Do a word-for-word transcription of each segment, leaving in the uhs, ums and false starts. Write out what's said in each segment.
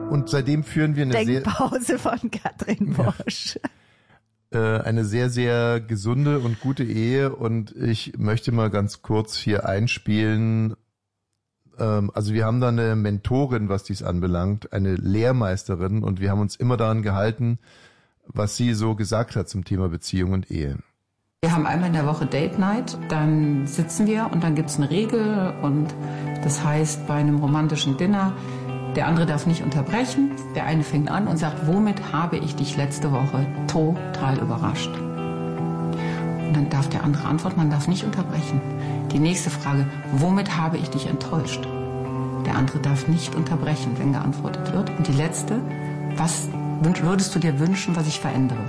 und seitdem führen wir eine sehr... Denkpause von Katrin Bosch. Ja. Äh, eine sehr, sehr gesunde und gute Ehe und ich möchte mal ganz kurz hier einspielen. Ähm, also wir haben da eine Mentorin, was dies anbelangt, eine Lehrmeisterin und wir haben uns immer daran gehalten, was sie so gesagt hat zum Thema Beziehung und Ehe. Wir haben einmal in der Woche Date Night, dann sitzen wir und dann gibt's eine Regel und das heißt bei einem romantischen Dinner, der andere darf nicht unterbrechen, der eine fängt an und sagt, womit habe ich dich letzte Woche total überrascht? Und dann darf der andere antworten, man darf nicht unterbrechen. Die nächste Frage, womit habe ich dich enttäuscht? Der andere darf nicht unterbrechen, wenn geantwortet wird. Und die letzte, was würdest du dir wünschen, was ich verändere?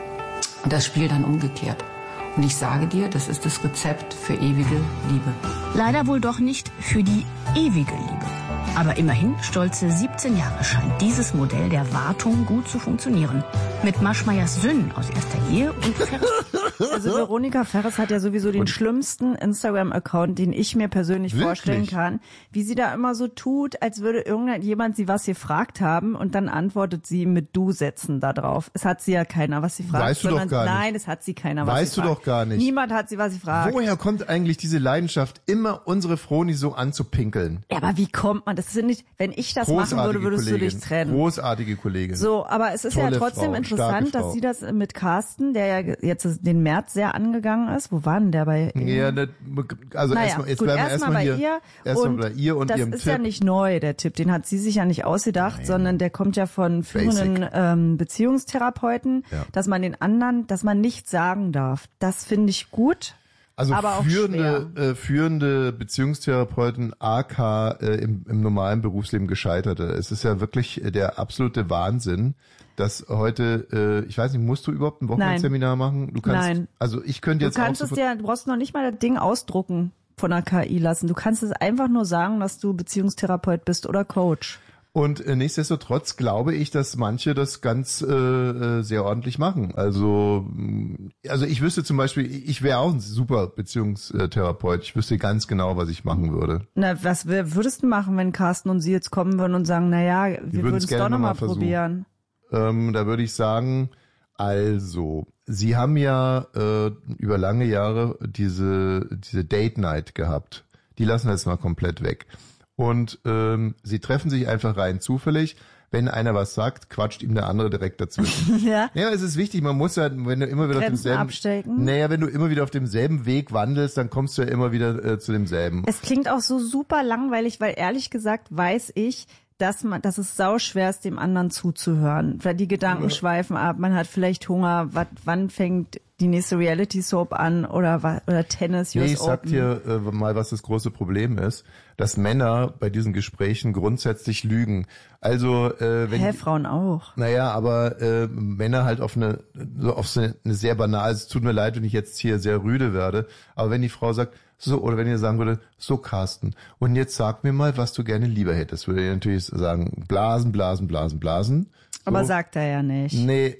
Und das Spiel dann umgekehrt. Und ich sage dir, das ist das Rezept für ewige Liebe. Leider wohl doch nicht für die ewige Liebe. Aber immerhin, stolze siebzehn Jahre scheint dieses Modell der Wartung gut zu funktionieren. Mit Maschmeyers Söhnen aus erster Ehe und Ferris. Also Veronika Ferris hat ja sowieso den und schlimmsten Instagram-Account, den ich mir persönlich Wirklich? vorstellen kann. Wie sie da immer so tut, als würde irgendjemand sie was gefragt haben und dann antwortet sie mit Du-Sätzen da drauf. Es hat sie ja keiner, was sie fragt. Weißt du doch gar nicht. Nein, es hat sie keiner, was weißt sie fragt. Weißt du doch gar nicht. Niemand hat sie, was sie fragt. Woher kommt eigentlich diese Leidenschaft, immer unsere Froni so anzupinkeln? Ja, aber wie kommt man? Das ist nicht, wenn ich das Großartige machen würde, würdest Kollegin. du dich trennen. Großartige Kollegin. So, aber es ist Tolle ja trotzdem Frau, interessant, dass sie das mit Carsten, der ja jetzt den März sehr angegangen ist. Wo war denn der bei ihm? Ja, ne, also naja, erstmal, jetzt gut, bleiben wir erstmal erstmal bei hier. ihr. Erstmal Und bei ihr und das ihrem ist Tipp. ja nicht neu, der Tipp. Den hat sie sich ja nicht ausgedacht, Nein. sondern der kommt ja von führenden ähm, Beziehungstherapeuten, ja. dass man den anderen, dass man nichts sagen darf. Das finde ich gut. Also aber führende, äh, führende Beziehungstherapeuten, aka äh, im, im normalen Berufsleben Gescheiterte. Es ist ja wirklich der absolute Wahnsinn, dass heute, äh, ich weiß nicht, musst du überhaupt ein Wochenendseminar machen? Du kannst, Nein. Also ich könnte jetzt du kannst auch es dir, du brauchst noch nicht mal das Ding ausdrucken von der K I lassen. Du kannst es einfach nur sagen, dass du Beziehungstherapeut bist oder Coach. Und äh, nichtsdestotrotz glaube ich, dass manche das ganz äh, sehr ordentlich machen. Also, also ich wüsste zum Beispiel, ich wäre auch ein super Beziehungstherapeut. Ich wüsste ganz genau, was ich machen würde. Na, was würdest du machen, wenn Carsten und sie jetzt kommen würden und sagen, na ja, wir würden es doch nochmal probieren? Ähm, da würde ich sagen, also, Sie haben ja äh, über lange Jahre diese diese Date Night gehabt. Die lassen wir jetzt mal komplett weg. Und ähm, sie treffen sich einfach rein zufällig. Wenn einer was sagt, quatscht ihm der andere direkt dazwischen. ja. Ja, es ist wichtig, man muss ja, wenn du immer wieder Grenzen auf demselben, abstecken. naja, wenn du immer wieder auf demselben Weg wandelst, dann kommst du ja immer wieder äh, zu demselben. Es klingt auch so super langweilig, weil ehrlich gesagt weiß ich, dass man, dass es sauschwer ist, dem anderen zuzuhören. Weil die Gedanken ja. schweifen ab, man hat vielleicht Hunger, wat, wann fängt die nächste Reality-Soap an oder oder Tennis, U S Nee, ich sag Open. dir äh, mal, was das große Problem ist, dass Männer bei diesen Gesprächen grundsätzlich lügen. Also äh, wenn Hä, Frauen auch. Naja, aber äh, Männer halt auf eine so auf so eine sehr banal, es tut mir leid, wenn ich jetzt hier sehr rüde werde, aber wenn die Frau sagt, so, oder wenn ihr sagen würde, so Carsten, und jetzt sag mir mal, was du gerne lieber hättest, würde ihr natürlich sagen, blasen, blasen, blasen, blasen. So. Aber sagt er ja nicht. Nee.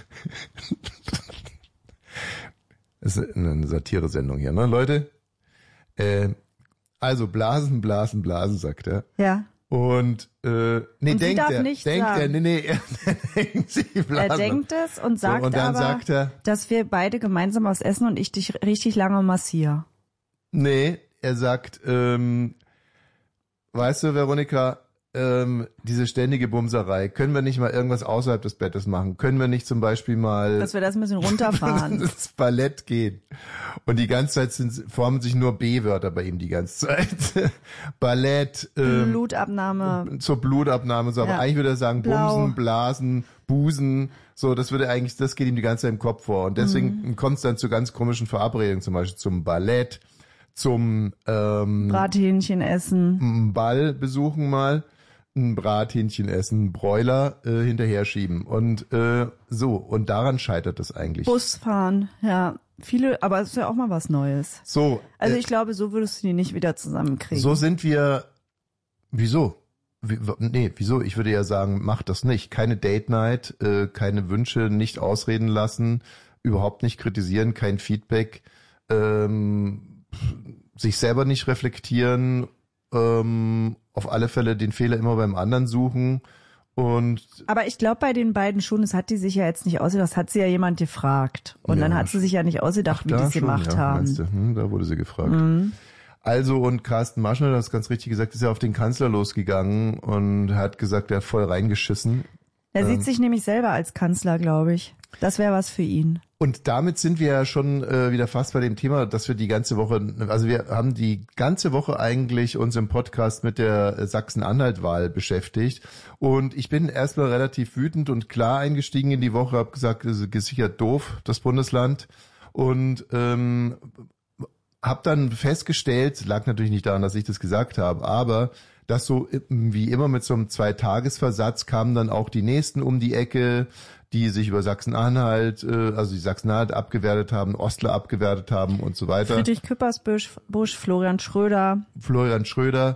Das ist eine Satire-Sendung hier, ne, Leute? Äh, also blasen, blasen, blasen, sagt er. Ja. Und äh, nee, und denkt darf er, nicht denkt sagen. er, nee, nee, er denkt sie blasen. Er denkt es und sagt so, und dann aber, sagt er, dass wir beide gemeinsam was essen und ich dich richtig lange massiere. Nee, er sagt, ähm, weißt du, Veronika, ähm, diese ständige Bumserei, können wir nicht mal irgendwas außerhalb des Bettes machen? Können wir nicht zum Beispiel mal... Dass wir das ein bisschen runterfahren. ins Ballett gehen. Und die ganze Zeit sind, formen sich nur B-Wörter bei ihm die ganze Zeit. Ballett. Ähm, Blutabnahme. Zur Blutabnahme. So, aber Ja. eigentlich würde er sagen Blau. Bumsen, Blasen, Busen. So, das würde eigentlich, das geht ihm die ganze Zeit im Kopf vor. Und deswegen Mhm. kommt es dann zu ganz komischen Verabredungen, zum Beispiel zum Ballett, zum ähm, Brathähnchen essen. einen Ball besuchen mal, ein Brathähnchen essen, Bräuler äh, hinterher schieben und äh, so, und daran scheitert es eigentlich. Bus fahren, ja. Viele, aber es ist ja auch mal was Neues. So. Also äh, ich glaube, so würdest du die nicht wieder zusammenkriegen. So sind wir, wieso? Wie, w- nee, wieso? Ich würde ja sagen, mach das nicht. Keine Date Night, äh, keine Wünsche nicht ausreden lassen, überhaupt nicht kritisieren, kein Feedback, ähm, sich selber nicht reflektieren, ähm, auf alle Fälle den Fehler immer beim anderen suchen Und aber ich glaube bei den beiden schon, das hat die sich ja jetzt nicht ausgedacht, das hat sie ja jemand gefragt. Und ja, dann hat sie sich ja nicht ausgedacht, wie die es gemacht ja, haben. Meinst du? Hm, da wurde sie gefragt. Mhm. Also, und Carsten Maschner, das ganz richtig gesagt, ist ja auf den Kanzler losgegangen und hat gesagt, er hat voll reingeschissen. Er ähm, sieht sich nämlich selber als Kanzler, glaube ich. Das wäre was für ihn. Und damit sind wir ja schon äh, wieder fast bei dem Thema, dass wir die ganze Woche, also wir haben die ganze Woche eigentlich uns im Podcast mit der Sachsen-Anhalt-Wahl beschäftigt. Und ich bin erstmal relativ wütend und klar eingestiegen in die Woche, habe gesagt, es ist gesichert doof, das Bundesland. Und ähm, habe dann festgestellt, lag natürlich nicht daran, dass ich das gesagt habe, aber dass so wie immer mit so einem Zweitagesversatz kamen dann auch die Nächsten um die Ecke, die sich über Sachsen-Anhalt, also die Sachsen-Anhalt abgewertet haben, Ostler abgewertet haben und so weiter. Friedrich Küppersbusch, Busch, Florian Schröder. Florian Schröder,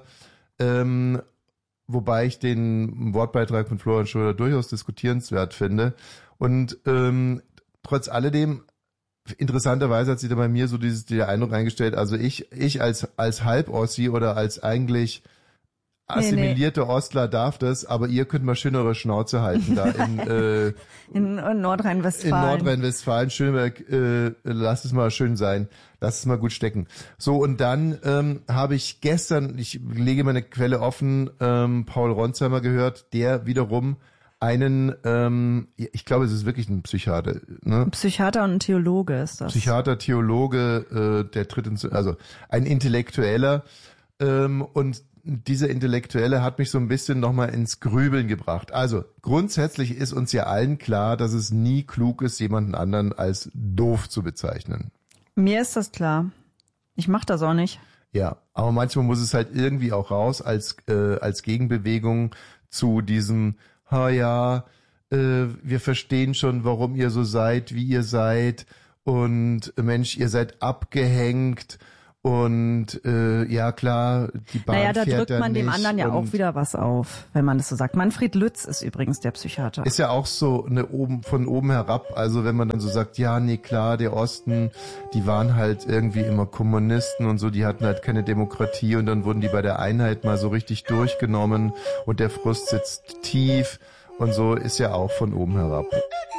ähm, wobei ich den Wortbeitrag von Florian Schröder durchaus diskutierenswert finde. Und ähm, trotz alledem, interessanterweise hat sich da bei mir so dieses der Eindruck eingestellt, also ich ich als als Halb-Ossi oder als eigentlich assimilierte nee, nee. Ostler darf das, aber ihr könnt mal schön eure Schnauze halten da in, äh, in, in Nordrhein-Westfalen. In Nordrhein-Westfalen, Schöneberg, äh, lasst es mal schön sein, lasst es mal gut stecken. So, und dann ähm, habe ich gestern, ich lege meine Quelle offen, ähm, Paul Ronsheimer gehört, der wiederum einen, ähm, ich glaube, es ist wirklich ein Psychiater. Ne? Ein Psychiater und ein Theologe ist das. Psychiater, Theologe, äh, der tritt ins, also ein Intellektueller, ähm, und dieser Intellektuelle hat mich so ein bisschen nochmal ins Grübeln gebracht. Also grundsätzlich ist uns ja allen klar, dass es nie klug ist, jemanden anderen als doof zu bezeichnen. Mir ist das klar. Ich mach das auch nicht. Ja, aber manchmal muss es halt irgendwie auch raus als äh, als Gegenbewegung zu diesem, ha ja, äh, wir verstehen schon, warum ihr so seid, wie ihr seid und äh, Mensch, ihr seid abgehängt. Und äh, ja klar, die Bahn naja, da fährt drückt man nicht dem anderen ja auch wieder was auf, wenn man das so sagt. Manfred Lütz ist übrigens der Psychiater. Ist ja auch so eine oben von oben herab. Also wenn man dann so sagt, ja, nee, klar, der Osten, die waren halt irgendwie immer Kommunisten und so, die hatten halt keine Demokratie und dann wurden die bei der Einheit mal so richtig durchgenommen und der Frust sitzt tief und so, ist ja auch von oben herab.